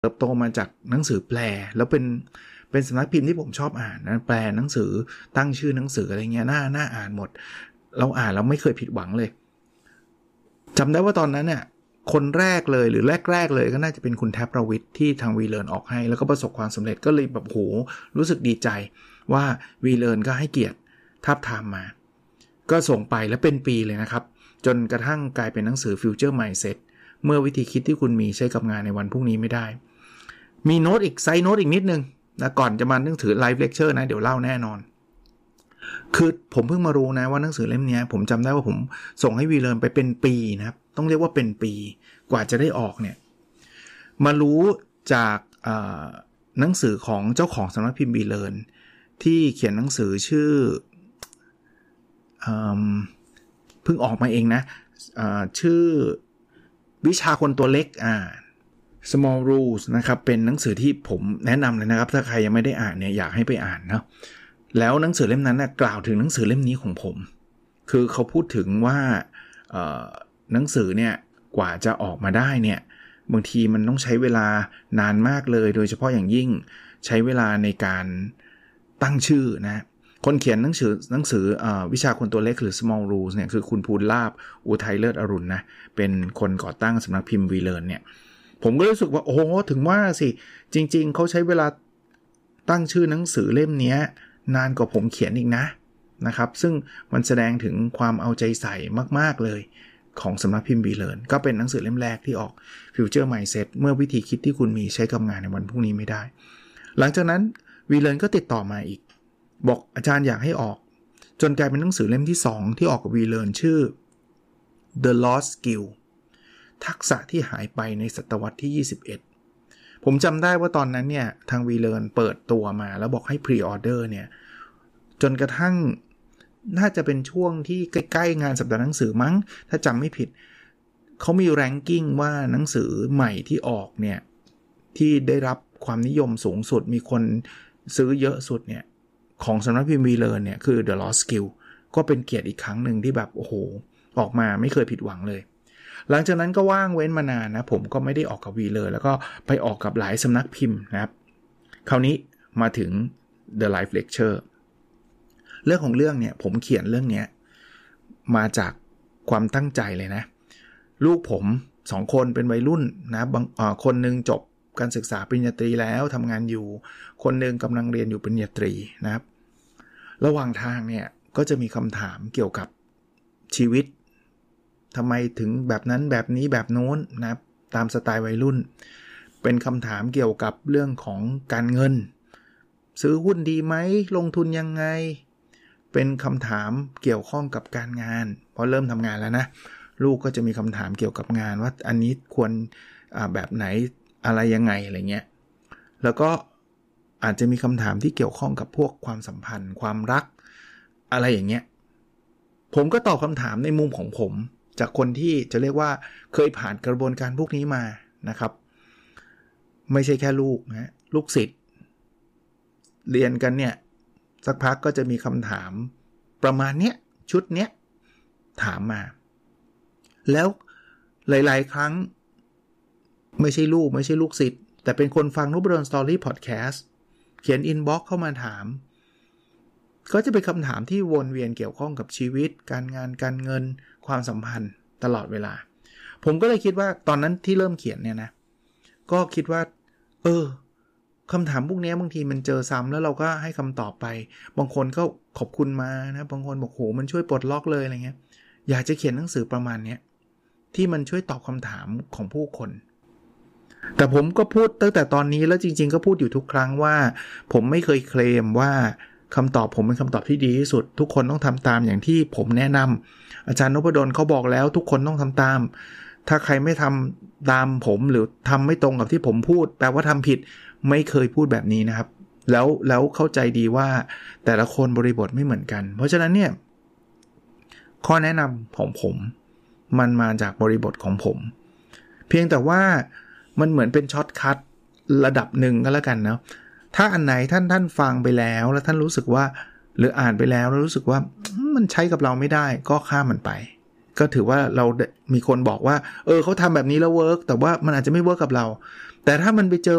เติบโตมาจากหนังสือแปลแล้วเป็นสำนักพิมพ์ที่ผมชอบอ่านนะแปลหนังสือตั้งชื่อหนังสืออะไรเงี้ยน่าอ่านหมดเราอ่านแล้วไม่เคยผิดหวังเลยจำได้ว่าตอนนั้นเนี่ยคนแรกเลยหรือแรกเลยก็น่าจะเป็นคุณแท็บประวิทย์ที่ทางวีเลอร์นออกให้แล้วก็ประสบความสำเร็จก็เลยแบบโหรู้สึกดีใจว่าวีเลอร์นก็ให้เกียรติทาบทามมาก็ส่งไปแล้วเป็นปีเลยนะครับจนกระทั่งกลายเป็นหนังสือ Future Mindset เมื่อวิธีคิดที่คุณมีใช้กับงานในวันพรุ่งนี้ไม่ได้มีโน้ตอีกไซด์โน้ตอีกนิดนึงนะก่อนจะมาเรื่องถือไลฟ์เลคเชอร์นะเดี๋ยวเล่าแน่นอนคือผมเพิ่งมารู้นะว่าหนังสือเล่มนี้ผมจำได้ว่าผมส่งให้วีเลอร์นไปเป็นปีนะครับต้องเรียกว่าเป็นปีกว่าจะได้ออกเนี่ยมารู้จากหนังสือของเจ้าของสำนักพิมพ์วีเลอร์นที่เขียนหนังสือชื่อเพิ่งออกมาเองนะชื่อวิชาคนตัวเล็กSmall Rules นะครับเป็นหนังสือที่ผมแนะนำเลยนะครับถ้าใครยังไม่ได้อ่านเนี่ยอยากให้ไปอ่านนะแล้วหนังสือเล่มนั้นนะกล่าวถึงหนังสือเล่มนี้ของผมคือเขาพูดถึงว่าหนังสือเนี่ยกว่าจะออกมาได้เนี่ยบางทีมันต้องใช้เวลานานมากเลยโดยเฉพาะอย่างยิ่งใช้เวลาในการตั้งชื่อนะคนเขียนหนังสือวิชาคนตัวเล็กหรือ Small Rules เนี่ยคือคุณภูลลาภอุทัยเลิศอรุณนะเป็นคนก่อตั้งสำนักพิมพ์วีเลอร์นเนี่ยผมก็รู้สึกว่าโอ้ถึงว่าสิจริงๆเขาใช้เวลาตั้งชื่อหนังสือเล่มนี้นานกว่าผมเขียนอีกนะครับซึ่งมันแสดงถึงความเอาใจใส่มากๆเลยของสำนักพิมพ์วีเลอร์นก็เป็นหนังสือเล่มแรกที่ออก Future Mindset เมื่อวิธีคิดที่คุณมีใช้กับงานในวันพรุ่งนี้ไม่ได้หลังจากนั้นวีเลอร์นก็ติดต่อมาอีกบอกอาจารย์อยากให้ออกจนกลายเป็นหนังสือเล่มที่2ที่ออกกับวีเลอร์นชื่อ The Lost Skill ทักษะที่หายไปในศตวรรษที่21ผมจำได้ว่าตอนนั้นเนี่ยทางวีเลอร์นเปิดตัวมาแล้วบอกให้พรีออเดอร์เนี่ยจนกระทั่งน่าจะเป็นช่วงที่ใกล้ๆงานสัปดาห์หนังสือมั้งถ้าจำไม่ผิดเขามีแรงกิ้งว่าหนังสือใหม่ที่ออกเนี่ยที่ได้รับความนิยมสูงสุดมีคนซื้อเยอะสุดเนี่ยของสำนักพิมพ์วีเลอร์นเนี่ยคือ The Lost Skill ก็เป็นเกียรติอีกครั้งหนึ่งที่แบบโอ้โหออกมาไม่เคยผิดหวังเลยหลังจากนั้นก็ว่างเว้นมานานนะผมก็ไม่ได้ออกกับวีเลอร์แล้วก็ไปออกกับหลายสำนักพิมพ์นะครับคราวนี้มาถึง The Life Lecture เรื่องของเรื่องเนี่ยผมเขียนเรื่องนี้มาจากความตั้งใจเลยนะลูกผม2คนเป็นวัยรุ่นนะคนนึงจบการศึกษาปริญญาตรีแล้วทำงานอยู่คนนึงกำลังเรียนอยู่ปริญญาตรีนะครับระหว่างทางเนี่ยก็จะมีคำถามเกี่ยวกับชีวิตทำไมถึงแบบนั้นแบบนี้แบบโน้นนะตามสไตล์วัยรุ่นเป็นคำถามเกี่ยวกับเรื่องของการเงินซื้อหุ้นดีไหมลงทุนยังไงเป็นคำถามเกี่ยวข้องกับการงานพอเริ่มทำงานแล้วนะลูกก็จะมีคำถามเกี่ยวกับงานว่าอันนี้ควรแบบไหนอะไรยังไงอะไรเงี้ยแล้วก็อาจจะมีคำถามที่เกี่ยวข้องกับพวกความสัมพันธ์ความรักอะไรอย่างเงี้ยผมก็ตอบคำถามในมุมของผมจากคนที่จะเรียกว่าเคยผ่านกระบวนการพวกนี้มานะครับไม่ใช่แค่ลูกนะลูกศิษย์เรียนกันเนี่ยสักพักก็จะมีคำถามประมาณเนี้ยชุดเนี้ยถามมาแล้วหลายๆครั้งไม่ใช่ลูกศิษย์แต่เป็นคนฟังนุบเบิลสตอรี่พอดแคสต์เขียนอินบ็อกซ์เข้ามาถามก็จะเป็นคำถามที่วนเวียนเกี่ยวข้องกับชีวิตการงานการเงินความสัมพันธ์ตลอดเวลาผมก็เลยคิดว่าตอนนั้นที่เริ่มเขียนเนี่ยนะก็คิดว่าคำถามพวกนี้บางทีมันเจอซ้ำแล้วเราก็ให้คำตอบไปบางคนก็ขอบคุณมานะบางคนบอกโหมันช่วยปลดล็อกเลยอะไรเงี้ยอยากจะเขียนหนังสือประมาณนี้ที่มันช่วยตอบคำถามของผู้คนแต่ผมก็พูดตั้งแต่ตอนนี้แล้วจริงๆก็พูดอยู่ทุกครั้งว่าผมไม่เคยเคลมว่าคำตอบผมเป็นคำตอบที่ดีที่สุดทุกคนต้องทำตามอย่างที่ผมแนะนำอาจารย์นพดลเขาบอกแล้วทุกคนต้องทำตามถ้าใครไม่ทำตามผมหรือทำไม่ตรงกับที่ผมพูดแปลว่าทำผิดไม่เคยพูดแบบนี้นะครับแล้วเข้าใจดีว่าแต่ละคนบริบทไม่เหมือนกันเพราะฉะนั้นเนี่ยข้อแนะนำของผมมันมาจากบริบทของผมเพียงแต่ว่ามันเหมือนเป็นช็อตคัทระดับหนึ่งก็แล้วกันนะถ้าอันไหนท่านฟังไปแล้วท่านรู้สึกว่าหรืออ่านไปแล้วรู้สึกว่ามันใช้กับเราไม่ได้ก็ข้ามมันไปก็ถือว่าเรามีคนบอกว่าเขาทำแบบนี้แล้วเวิร์กแต่ว่ามันอาจจะไม่เวิร์กกับเราแต่ถ้ามันไปเจอ